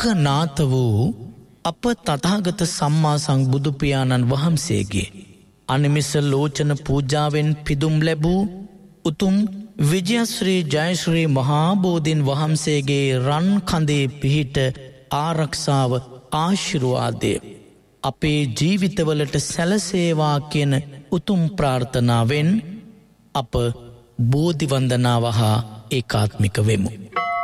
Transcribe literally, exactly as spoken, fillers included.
ලෝකනාත වූ අප තථාගත සම්මා සම්බුදු පියාණන් වහන්සේගේ අනිමිස ලෝචන පූජාවෙන් පිදුම් ලැබූ උතුම් විජයශ්‍රී ජයශ්‍රී මහා බෝධීන් වහන්සේගේ රන් කඳේ පිහිට ආරක්ෂාව ආශිර්වාදය අපේ ජීවිතවලට සැලසේවා කියන උතුම් ප්‍රාර්ථනාවෙන් අප බෝධි වන්දනාව හා ඒකාත්මික වෙමු.